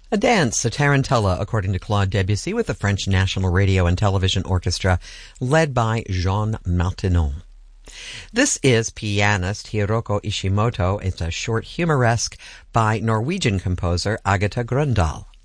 A dance, a tarantella, according to Claude Debussy, with the French National Radio and Television Orchestra, led by Jean Martinon. This is pianist Hiroko Ishimoto. It's a short humoresque by Norwegian composer Agatha Grøndahl.